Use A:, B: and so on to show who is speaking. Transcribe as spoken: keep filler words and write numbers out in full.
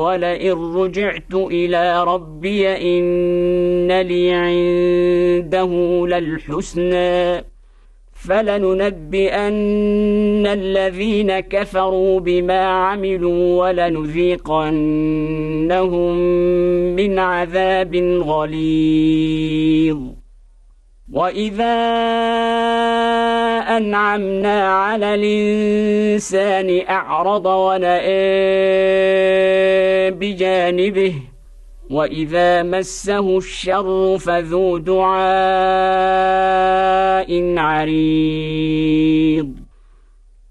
A: ولئن رجعت إلى ربي إن لي عنده للحسنى فلننبئن الذين كفروا بما عملوا ولنذيقنهم من عذاب غليظ وإذا أنعمنا على الإنسان أعرض ونأى بجانبه وإذا مسه الشر فذو دعاء عريض